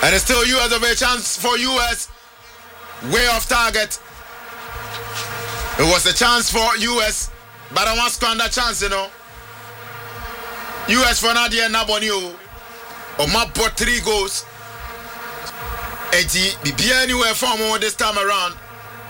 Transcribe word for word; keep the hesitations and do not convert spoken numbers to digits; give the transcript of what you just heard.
And it's still U S of a chance for U S. Way off target. It was a chance for U S, but I want to squander chance, you know. U S for Nadia Nabonio. Or my bought three goals. eighty, be anywhere for more this time around.